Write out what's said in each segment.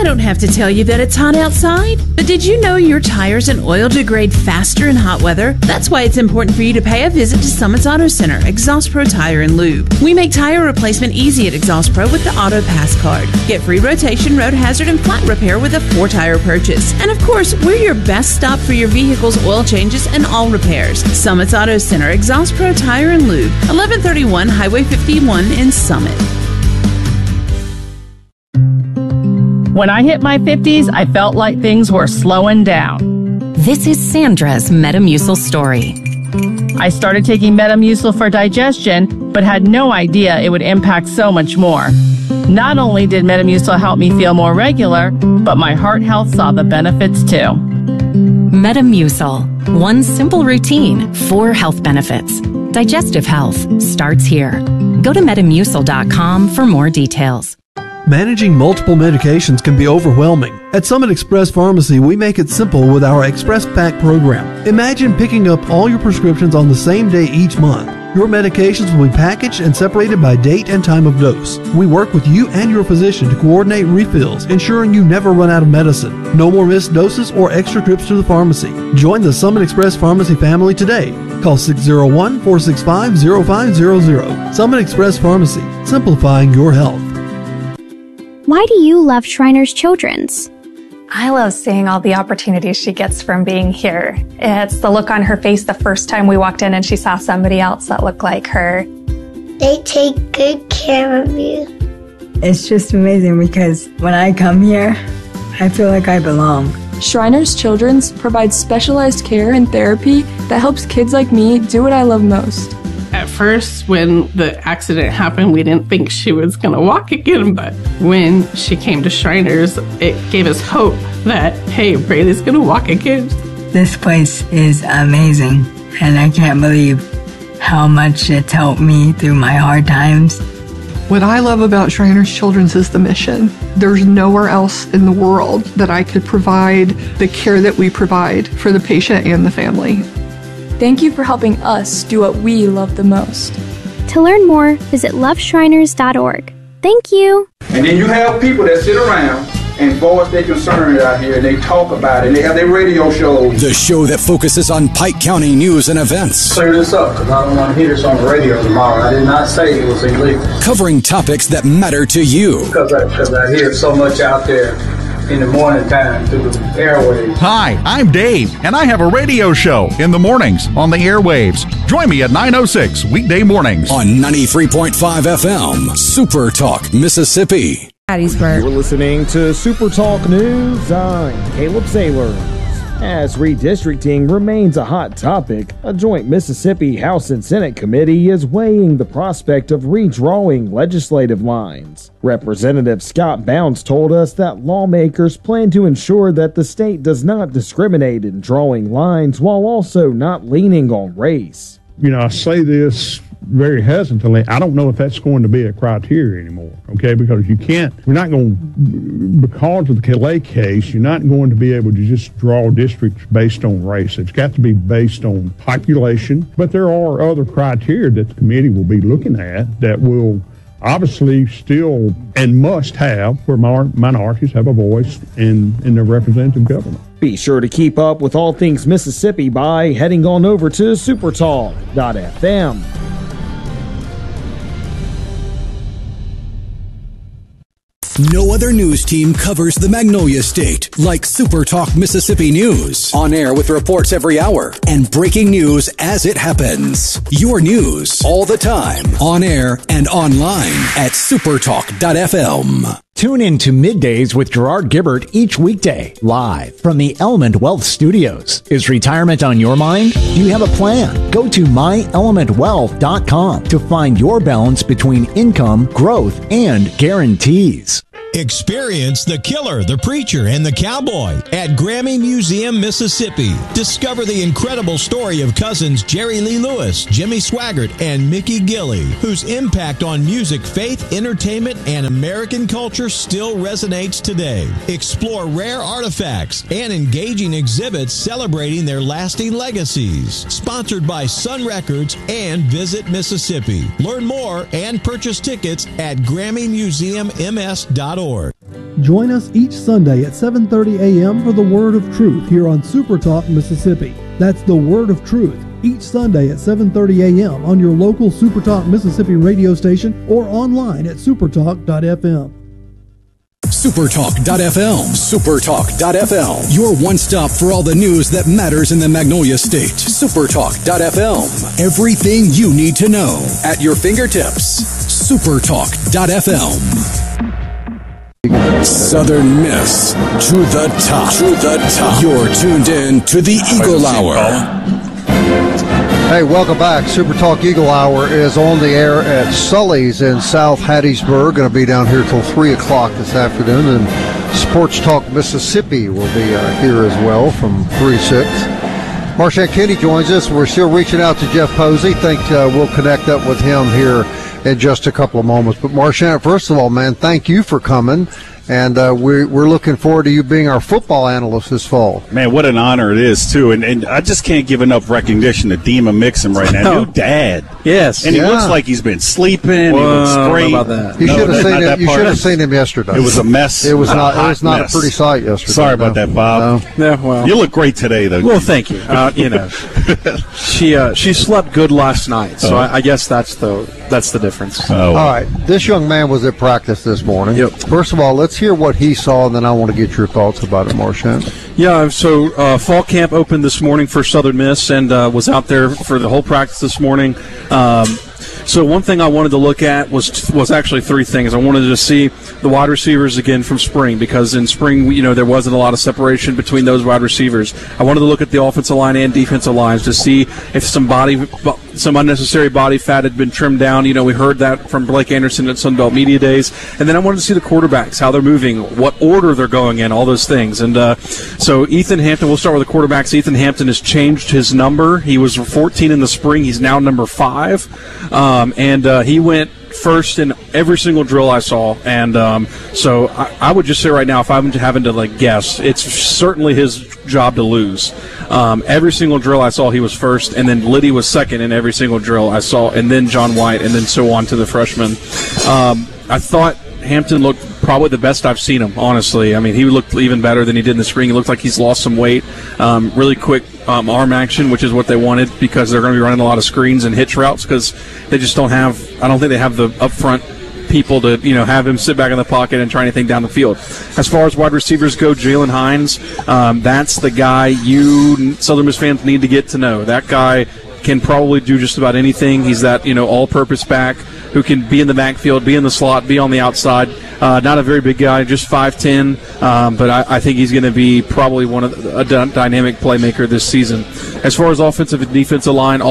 don't have to tell you that it's hot outside, but did you know your tires and oil degrade faster in hot weather? That's why it's important for you to pay a visit to Summit's Auto Center, Exhaust Pro Tire and Lube. We make tire replacement easy at Exhaust Pro with the Auto Pass card. Get free rotation, road hazard, and flat repair with a 4-tire purchase. And of course, we're your best stop for your vehicle's oil changes and all repairs. Summit's Auto Center, Exhaust Pro Tire and Lube, 1131 Highway 51 in Summit. When I hit my 50s, I felt like things were slowing down. This is Sandra's Metamucil story. I started taking Metamucil for digestion, but had no idea it would impact so much more. Not only did Metamucil help me feel more regular, but my heart health saw the benefits too. Metamucil. One simple routine, 4 health benefits. Digestive health starts here. Go to Metamucil.com for more details. Managing multiple medications can be overwhelming. At Summit Express Pharmacy, we make it simple with our Express Pack program. Imagine picking up all your prescriptions on the same day each month. Your medications will be packaged and separated by date and time of dose. We work with you and your physician to coordinate refills, ensuring you never run out of medicine. No more missed doses or extra trips to the pharmacy. Join the Summit Express Pharmacy family today. Call 601-465-0500. Summit Express Pharmacy, simplifying your health. Why do you love Shriners Children's? I love seeing all the opportunities she gets from being here. It's the look on her face the first time we walked in and she saw somebody else that looked like her. They take good care of you. It's just amazing because when I come here, I feel like I belong. Shriners Children's provides specialized care and therapy that helps kids like me do what I love most. At first, when the accident happened, we didn't think she was going to walk again, but when she came to Shriners, it gave us hope that, hey, Brady's going to walk again. This place is amazing, and I can't believe how much it's helped me through my hard times. What I love about Shriners Children's is the mission. There's nowhere else in the world that I could provide the care that we provide for the patient and the family. Thank you for helping us do what we love the most. To learn more, visit loveshriners.org. Thank you. And then you have people that sit around and voice their concerns out here, and they talk about it, and they have their radio shows. The show that focuses on Pike County news and events. Clear this up, because I don't want to hear this on the radio tomorrow. I did not say it was illegal. Covering topics that matter to you. Because I hear so much out there in the morning time through the airwaves. Hi, I'm Dave, and I have a radio show in the mornings on the airwaves. Join me at 9:06 weekday mornings on 93.5 FM, Super Talk, Mississippi. You're listening to Super Talk News. I'm Caleb Saylor. As redistricting remains a hot topic, a joint Mississippi House and Senate committee is weighing the prospect of redrawing legislative lines. Representative Scott Bounds told us that lawmakers plan to ensure that the state does not discriminate in drawing lines while also not leaning on race. You know, I say this very hesitantly. I don't know if that's going to be a criteria anymore, okay? Because we're not going, because of the Calais case, you're not going to be able to just draw districts based on race. It's got to be based on population, but there are other criteria that the committee will be looking at that will obviously still and must have where minorities have a voice in their representative government. Be sure to keep up with all things Mississippi by heading on over to supertalk.fm. No other news team covers the Magnolia State like Super Talk Mississippi News. On air with reports every hour and breaking news as it happens. Your news all the time. On air and online at supertalk.fm. Tune in to Middays with Gerard Gibbert each weekday, live from the Element Wealth Studios. Is retirement on your mind? Do you have a plan? Go to myelementwealth.com to find your balance between income, growth, and guarantees. Experience the Killer, the Preacher, and the Cowboy at Grammy Museum, Mississippi. Discover the incredible story of cousins Jerry Lee Lewis, Jimmy Swaggart, and Mickey Gilley, whose impact on music, faith, entertainment, and American culture still resonates today. Explore rare artifacts and engaging exhibits celebrating their lasting legacies. Sponsored by Sun Records and Visit Mississippi. Learn more and purchase tickets at GrammyMuseumMS.org. Join us each Sunday at 7:30 a.m. for the Word of Truth here on Super Talk Mississippi. That's the Word of Truth, each Sunday at 7:30 a.m. on your local Super Talk Mississippi radio station or online at supertalk.fm. Supertalk.fm. Supertalk.fm. Your one-stop for all the news that matters in the Magnolia State. Supertalk.fm. Everything you need to know at your fingertips. Supertalk.fm. Southern Miss to the top. To the top. You're tuned in to the Eagle Hour. Hey, welcome back. Super Talk Eagle Hour is on the air at Sully's in South Hattiesburg. Going to be down here till 3 o'clock this afternoon. And Sports Talk Mississippi will be here as well from 3-6. Marchant Kenny joins us. We're still reaching out to Jeff Posey. Think we'll connect up with him here in just a couple of moments. But Marchant, first of all, man, thank you for coming. And we're looking forward to you being our football analyst this fall. Man, what an honor it is, too. And I just can't give enough recognition to Dima Mixon right now. New dad. Yes. And he looks like he's been sleeping. He looks great. About that. You should have seen him yesterday. It was a mess. It was not a pretty sight yesterday. Sorry about that, Bob. No. Yeah, well. You look great today, though. Well, thank you. She slept good last night, so I guess that's the difference. All right. This young man was at practice this morning. Yep. First of all, let's hear what he saw, and then I want to get your thoughts about it, Marchant. Yeah, so fall camp opened this morning for Southern Miss, and was out there for the whole practice this morning. So one thing I wanted to look at was actually three things. I wanted to see the wide receivers again from spring, because in spring, there wasn't a lot of separation between those wide receivers. I wanted to look at the offensive line and defensive lines to see if some unnecessary body fat had been trimmed down. We heard that from Blake Anderson at Sunbelt Media Days. And then I wanted to see the quarterbacks, how they're moving, what order they're going in, all those things. And so Ethan Hampton, we'll start with the quarterbacks. Ethan Hampton has changed his number. He was 14 in the spring. He's now number 5. And he went first in every single drill I saw. And so I would just say right now, if I'm having to guess, it's certainly his job to lose. Every single drill I saw, he was first, and then Liddy was second in every single drill I saw, and then John White, and then so on to the freshman. I thought Hampton looked probably the best I've seen him, honestly. I mean, he looked even better than he did in the spring. He looked like he's lost some weight. Really quick arm action, which is what they wanted, because they're going to be running a lot of screens and hitch routes, because they just don't have – I don't think they have the up-front people to have him sit back in the pocket and try anything down the field. As far as wide receivers go, Jalen Hines, that's the guy you Southern Miss fans need to get to know. That guy can probably do just about anything. He's that all-purpose back who can be in the backfield, be in the slot, be on the outside. Not a very big guy, just 5'10", but I think he's going to be probably a dynamic playmaker this season. As far as offensive and defensive line,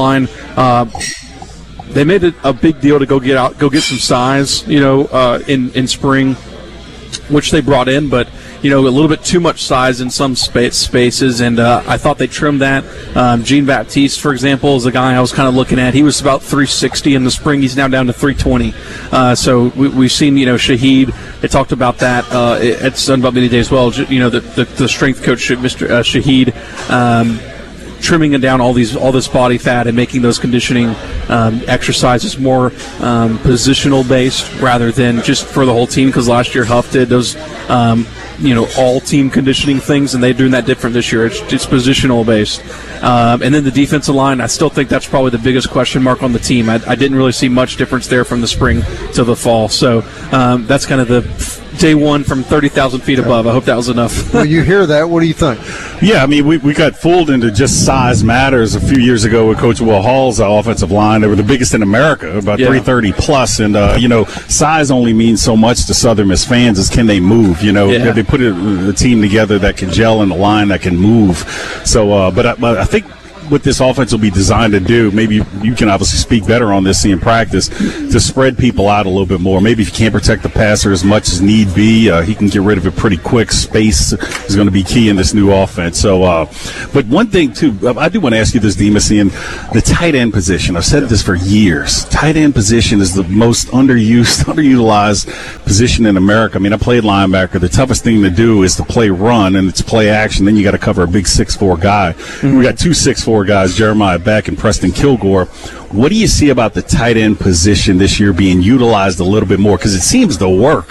they made it a big deal to go get some size, in spring, which they brought in, but a little bit too much size in some spaces, and I thought they trimmed that. Jean Baptiste, for example, is the guy I was kind of looking at. He was about 360 in the spring. He's now down to 320. So we've seen, Shaheed. They talked about that at Sunbelt Media Day as well. The strength coach, Mr. Shaheed, trimming down all this body fat and making those conditioning exercises more positional based rather than just for the whole team, because last year Huff did those all team conditioning things, and they're doing that different this year. It's positional based. And then the defensive line, I still think that's probably the biggest question mark on the team. I didn't really see much difference there from the spring to the fall. So that's kind of the day one from 30,000 feet above. I hope that was enough. Well, you hear that. What do you think? Yeah, I mean, we got fooled into just size matters a few years ago with Coach Will Hall's offensive line. They were the biggest in America, about 330 plus. And, size only means so much to Southern Miss fans is can they move? Have they put a team together that can gel in the line, that can move? So, but I think what this offense will be designed to do, maybe you can obviously speak better on this in practice, to spread people out a little bit more. Maybe if you can't protect the passer as much as need be, he can get rid of it pretty quick. Space is going to be key in this new offense. So, but one thing, too, I do want to ask you this, Demas, in the tight end position. I've said this for years. Tight end position is the most underutilized position in America. I mean, I played linebacker. The toughest thing to do is to play run, and it's play action. Then you got to cover a big 6'4" guy. We got 2 6'4" guys, Jeremiah Beck and Preston Kilgore. What do you see about the tight end position this year being utilized a little bit more? Because it seems to work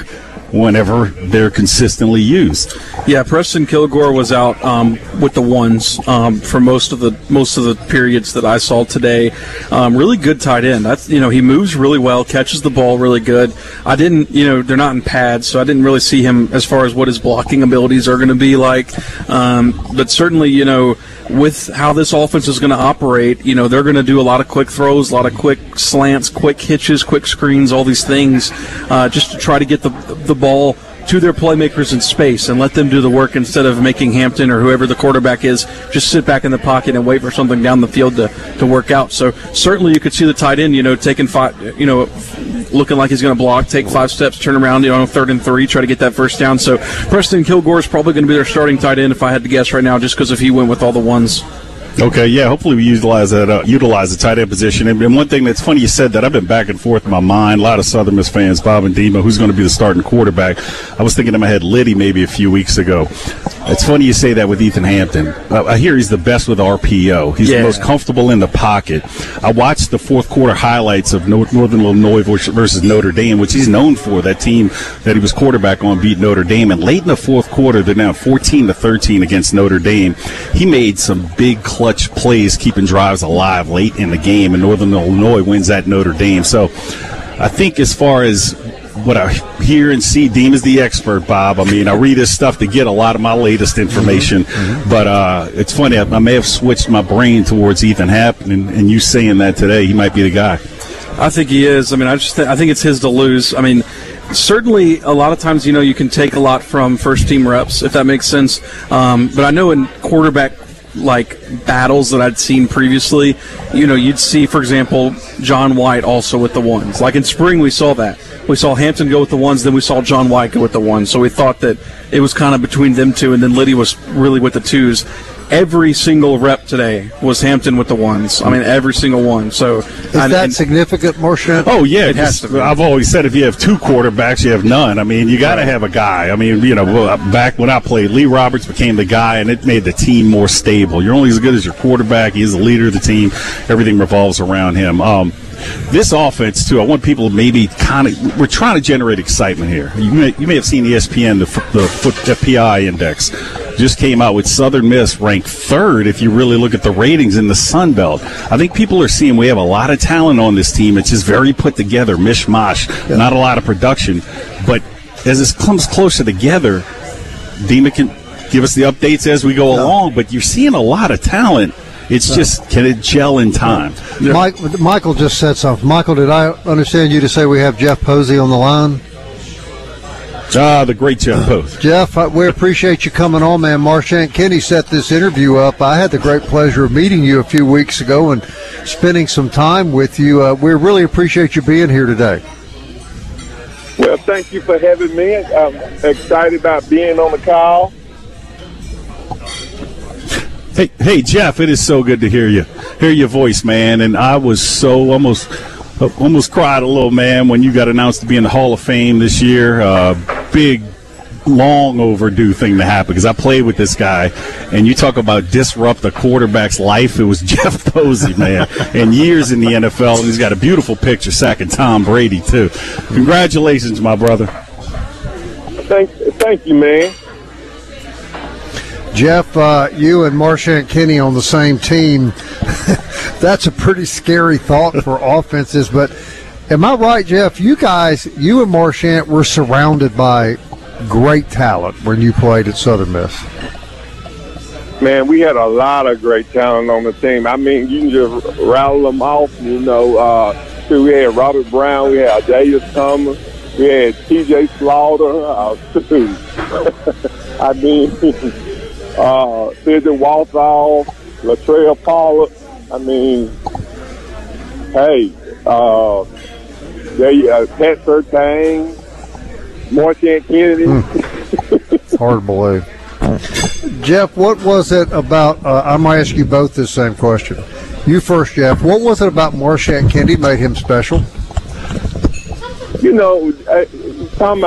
whenever they're consistently used. Yeah, Preston Kilgore was out with the ones for most of the periods that I saw today. Really good tight end. That's, he moves really well, catches the ball really good. I didn't, they're not in pads, so I didn't really see him as far as what his blocking abilities are going to be like. But certainly, with how this offense is going to operate, they're going to do a lot of quick throws, a lot of quick slants, quick hitches, quick screens, all these things, just to try to get the ball to their playmakers in space and let them do the work instead of making Hampton or whoever the quarterback is just sit back in the pocket and wait for something down the field to work out. So certainly you could see the tight end, taking five, looking like he's going to block, take 5 steps, turn around, 3rd and 3, try to get that first down. So Preston Kilgore is probably going to be their starting tight end if I had to guess right now, just because if he went with all the ones. Okay, yeah, hopefully we utilize the tight end position. And one thing that's funny you said that, I've been back and forth in my mind. A lot of Southern Miss fans, Bob and Dima, who's going to be the starting quarterback. I was thinking in my head Liddy maybe a few weeks ago. It's funny you say that with Ethan Hampton. I hear he's the best with RPO. He's the most comfortable in the pocket. I watched the fourth quarter highlights of Northern Illinois versus Notre Dame, which he's known for. That team that he was quarterback on beat Notre Dame. And late in the fourth quarter, they're now 14-13 against Notre Dame. He made some big clutch plays, keeping drives alive late in the game, and Northern Illinois wins at Notre Dame. So I think as far as what I hear and see, Dean is the expert, Bob. I mean, I read his stuff to get a lot of my latest information, but it's funny. I may have switched my brain towards Ethan Hampton, and you saying that today, he might be the guy. I think he is. I mean, I think it's his to lose. I mean, certainly a lot of times, you can take a lot from first-team reps, if that makes sense. But I know in quarterback battles that I'd seen previously, you'd see, for example, John White also with the ones. Like in spring, we saw that. We saw Hampton go with the ones, then we saw John White go with the ones. So we thought that it was kind of between them two, and then Liddy was really with the twos. Every single rep today was Hampton with the ones. I mean, every single one. So is that significant, Marchant? Oh, yeah. It has to be. I've always said if you have 2 quarterbacks, you have none. I mean, you got to have a guy. I mean, back when I played, Lee Roberts became the guy, and it made the team more stable. You're only as good as your quarterback. He is the leader of the team. Everything revolves around him. This offense, too, I want people to maybe we're trying to generate excitement here. You may have seen ESPN, the FPI index, just came out with Southern Miss ranked 3rd if you really look at the ratings in the Sun Belt. I think people are seeing we have a lot of talent on this team. It's just very put together, mishmash, not a lot of production. But as this comes closer together, Dima can give us the updates as we go along, but you're seeing a lot of talent. It's just, can it gel in time? Michael just said something. Michael, did I understand you to say we have Jeff Posey on the line? The great Jeff Posey. Jeff, we appreciate you coming on, man. Marchant Kenney set this interview up. I had the great pleasure of meeting you a few weeks ago and spending some time with you. We really appreciate you being here today. Well, thank you for having me. I'm excited about being on the call. Hey, Jeff, it is so good to hear your voice, man. And I was so almost cried a little, man, when you got announced to be in the Hall of Fame this year. Big, long overdue thing to happen, because I played with this guy, and you talk about disrupt a quarterback's life. It was Jeff Posey, man, and years in the NFL, and he's got a beautiful picture sacking Tom Brady too. Congratulations, my brother. Thank you, man. Jeff, you and Marchant Kenney on the same team, that's a pretty scary thought for offenses. But am I right, Jeff? You and Marchant were surrounded by great talent when you played at Southern Miss. Man, we had a lot of great talent on the team. I mean, you can just rattle them off, we had Robert Brown, we had Isaiah Thomas, we had T.J. Slaughter, I mean, Sidney Walthall, Latrell Pollard. I mean, hey, Pat Surtain, Marchant Kennedy. Hard to believe. Jeff, what was it about, I'm going to ask you both this same question. You first, Jeff. What was it about Marchant Kennedy made him special? Talking